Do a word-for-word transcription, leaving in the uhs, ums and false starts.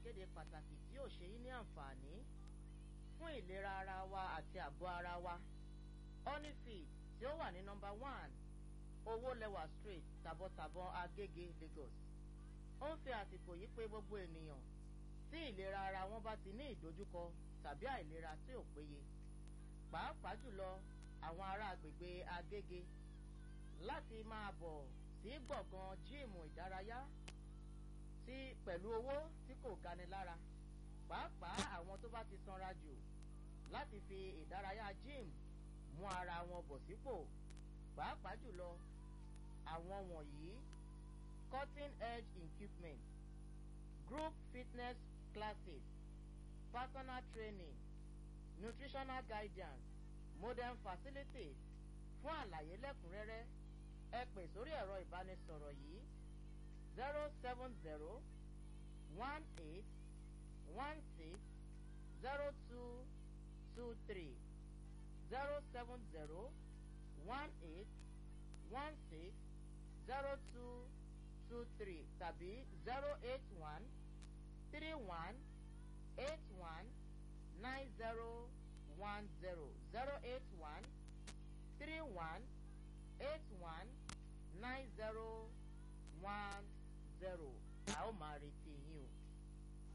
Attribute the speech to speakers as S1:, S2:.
S1: ìkéde pàtàkì tí yóò ṣe yín ní àǹfààní fún ìlera ara wa àti àgọ́ ara wa. Honeyfeed tí ó wà ní nọ́mbà one Owólẹwà Street, Tàbọ̀tàbọ̀, Agége, Lagos. Ó ń fi àsìkò yìí pé gbogbo ènìyàn tí ìlera ara wọn bá ti ní ìdojúkọ tàbí àìlera tí ò péye, pàápàá jùlọ àwọn ará agbègbè Agége, láti máa bọ̀ sí gbọ̀ngàn jíìmù ìdárayá tí pẹ̀lú owó tí kò gani lára, pàápàá àwọn tó bá ti sanra jù, láti fi ìdárayá jíìmù mú ara wọn bọ̀ sípò, pàápàá jùlọ àwọn wọ̀nyí: cutting edge equipment, group fitness classes, personal training, nutritional guidance, modern facilities. Fún àlàyé lẹ́kùnrẹ́rẹ́, ẹ pè sórí ẹ̀rọ ìbánisọ̀rọ̀ yìí: zero seven zero one eight one six zero two two three zero seven zero one eight one six zero two two three tàbí zero eight one three one eight one nine zero one zero zero eight one three one eight one nine zero one zero. A ó máa retí.